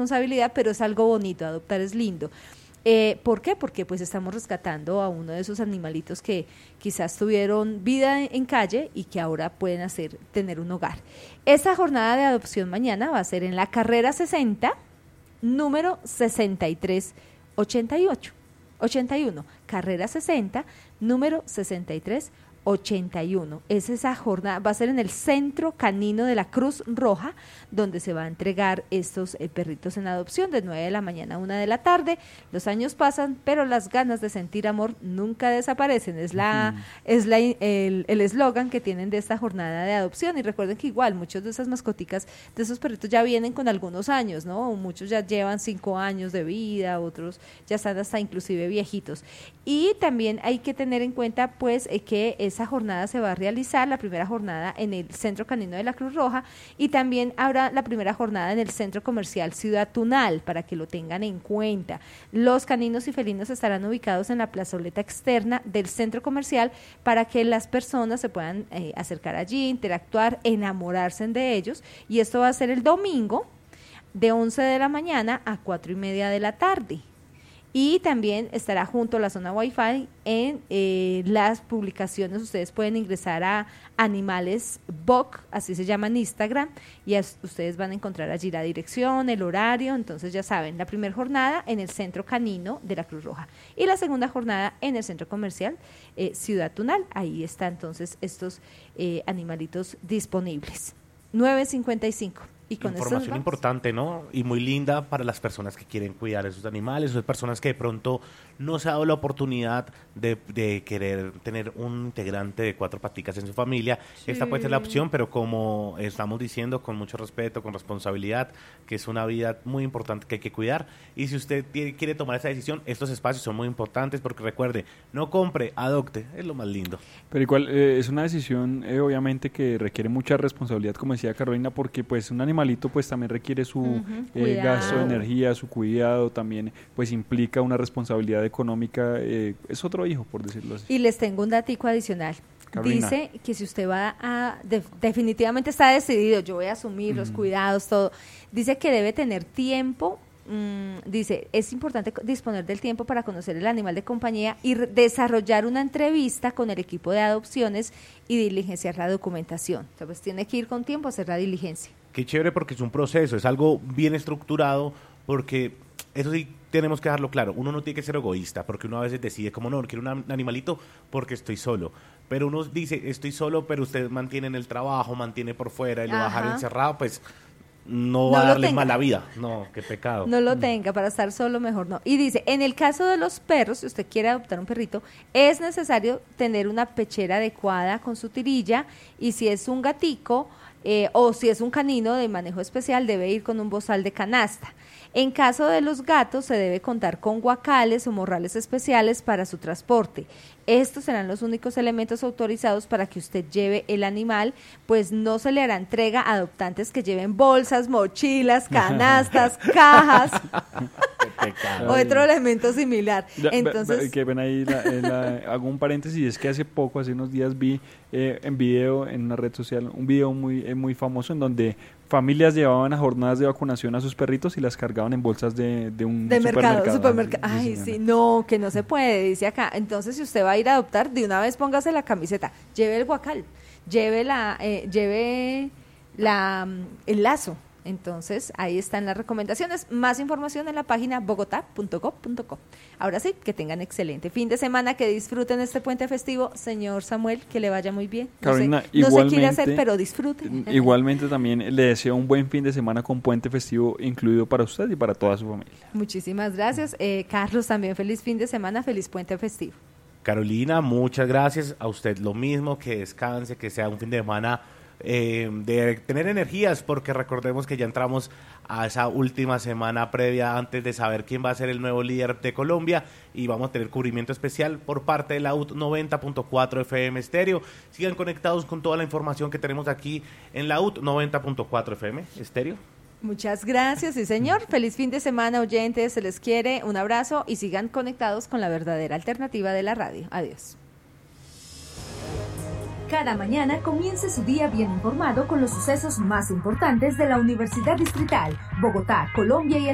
responsabilidad, pero es algo bonito, adoptar es lindo. ¿Por qué? Porque pues estamos rescatando a uno de esos animalitos que quizás tuvieron vida en calle y que ahora pueden tener un hogar. Esta jornada de adopción mañana va a ser en la carrera 60, número 6381. Carrera 60, número 6381. Es esa jornada, va a ser en el Centro Canino de la Cruz Roja, donde se va a entregar estos perritos en adopción de 9 de la mañana a 1 de la tarde. Los años pasan, pero las ganas de sentir amor nunca desaparecen. Es el eslogan que tienen de esta jornada de adopción. Y recuerden que igual muchos de esas mascoticas, de esos perritos ya vienen con algunos años, ¿no? Muchos ya llevan 5 años de vida, otros ya están hasta inclusive viejitos. Y también hay que tener en cuenta pues que esa jornada se va a realizar, la primera jornada en el Centro Canino de la Cruz Roja, y también habrá la primera jornada en el Centro Comercial Ciudad Tunal, para que lo tengan en cuenta. Los caninos y felinos estarán ubicados en la plazoleta externa del centro comercial para que las personas se puedan acercar allí, interactuar, enamorarse de ellos, y esto va a ser el domingo de 11 de la mañana a 4:30 de la tarde. Y también estará junto a la zona Wi-Fi en las publicaciones. Ustedes pueden ingresar a Animales Boc, así se llama en Instagram, y ustedes van a encontrar allí la dirección, el horario. Entonces ya saben, la primera jornada en el Centro Canino de la Cruz Roja y la segunda jornada en el Centro Comercial Ciudad Tunal. Ahí están entonces estos animalitos disponibles. 9:55. Información importante, ¿no? Y muy linda para las personas que quieren cuidar a esos animales, o personas que de pronto no se ha dado la oportunidad de querer tener un integrante de 4 paticas en su familia. Sí. Esta puede ser la opción, pero como estamos diciendo, con mucho respeto, con responsabilidad, que es una vida muy importante que hay que cuidar. Y si usted quiere tomar esa decisión, estos espacios son muy importantes, porque recuerde, no compre, adopte, es lo más lindo. Pero igual es una decisión obviamente que requiere mucha responsabilidad, como decía Carolina, porque pues un animalito pues también requiere su gasto de energía, su cuidado, también pues implica una responsabilidad económica, es otro hijo, por decirlo así. Y les tengo un datico adicional. Carolina. Dice que si usted va definitivamente está decidido, yo voy a asumir los cuidados, todo, dice que debe tener tiempo. Dice, es importante disponer del tiempo para conocer el animal de compañía y desarrollar una entrevista con el equipo de adopciones y diligenciar la documentación. O sea, pues tiene que ir con tiempo a hacer la diligencia. Qué chévere, porque es un proceso, es algo bien estructurado, porque eso sí tenemos que dejarlo claro. Uno no tiene que ser egoísta, porque uno a veces decide como no quiero un animalito porque estoy solo. Pero uno dice, estoy solo, pero usted mantiene en el trabajo, mantiene por fuera y lo va a dejar encerrado, pues no va a darle mala vida. No, qué pecado. No lo tenga, para estar solo mejor no. Y dice, en el caso de los perros, si usted quiere adoptar un perrito, es necesario tener una pechera adecuada con su tirilla, y si es un gatico o si es un canino de manejo especial, debe ir con un bozal de canasta. En caso de los gatos, se debe contar con guacales o morrales especiales para su transporte. Estos serán los únicos elementos autorizados para que usted lleve el animal, pues no se le hará entrega a adoptantes que lleven bolsas, mochilas, canastas, cajas o otro elemento similar. Entonces, que ven ahí, hago un paréntesis, es que hace unos días vi en video, en una red social, un video muy famoso en donde familias llevaban a jornadas de vacunación a sus perritos y las cargaban en bolsas de un supermercado. Ay, sí, no, que no se puede, dice acá. Entonces, si usted va a ir a adoptar, de una vez póngase la camiseta, lleve el guacal, lleve el lazo. Entonces, ahí están las recomendaciones. Más información en la página bogotá.gov.co. Ahora sí, que tengan excelente fin de semana, que disfruten este puente festivo. Señor Samuel, que le vaya muy bien. Carolina, no se quiere hacer, pero disfruten. Igualmente también le deseo un buen fin de semana con puente festivo incluido para usted y para toda su familia. Muchísimas gracias. Carlos, también feliz fin de semana, feliz puente festivo. Carolina, muchas gracias. A usted lo mismo, que descanse, que sea un fin de semana de tener energías, porque recordemos que ya entramos a esa última semana previa antes de saber quién va a ser el nuevo líder de Colombia, y vamos a tener cubrimiento especial por parte de la UT 90.4 FM Estéreo. Sigan conectados con toda la información que tenemos aquí en la UT 90.4 FM Estéreo. Muchas gracias, sí señor. Feliz fin de semana, oyentes, se les quiere, un abrazo y sigan conectados con la verdadera alternativa de la radio. Adiós. Cada mañana comience su día bien informado con los sucesos más importantes de la Universidad Distrital, Bogotá, Colombia y el